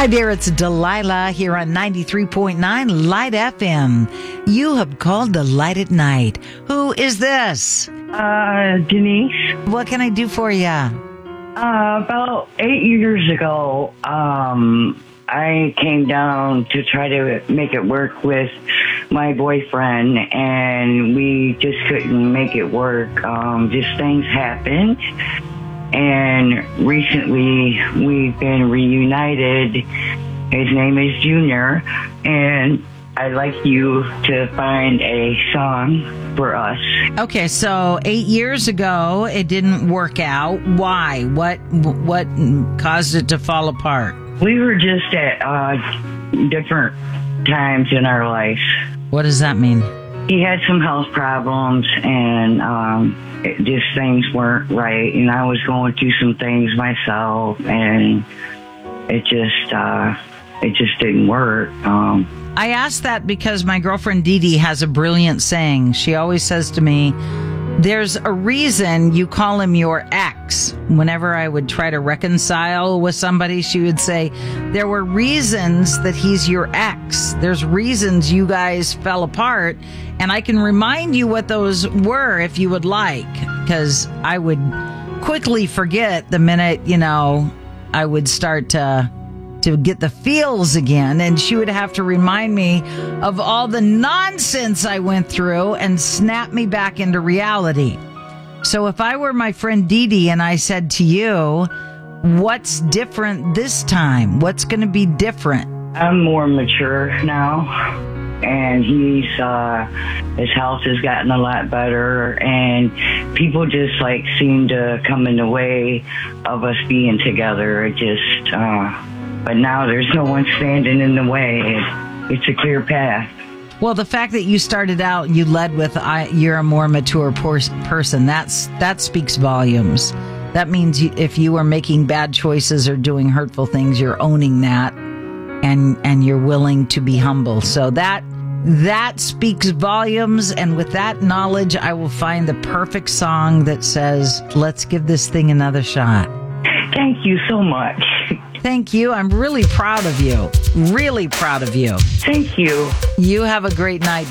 Hi there, it's Delilah here on 93.9 Light FM. You have called Delight at Night. Who is this? Denise. What can I do for you? About 8 years ago, I came down to try to make it work with my boyfriend, and we just couldn't make it work. Just things happened. And recently, we've been reunited. His name is Junior, and I'd like you to find a song for us. Okay, so 8 years ago, it didn't work out. Why? What caused it to fall apart? We were just at different times in our life. What does that mean? He had some health problems, and just things weren't right. And I was going through some things myself, and it just didn't work. I asked that because my girlfriend Dee Dee has a brilliant saying. She always says to me, there's a reason you call him your ex. Whenever I would try to reconcile with somebody, she would say, there were reasons that he's your ex. There's reasons you guys fell apart. And I can remind you what those were if you would like, because I would quickly forget the minute, I would start to get the feels again, and she would have to remind me of all the nonsense I went through and snap me back into reality. So if I were my friend Dee Dee and I said to you, what's different this time? What's going to be different? I'm more mature now, and his health has gotten a lot better, and people just seem to come in the way of us being together. But now there's no one standing in the way. It's a clear path. Well, the fact that you started out, you led with, you're a more mature person, that speaks volumes. That means if you are making bad choices or doing hurtful things, you're owning that, and you're willing to be humble. So that speaks volumes. And with that knowledge, I will find the perfect song that says, let's give this thing another shot. Thank you so much. Thank you. I'm really proud of you. Really proud of you. Thank you. You have a great night.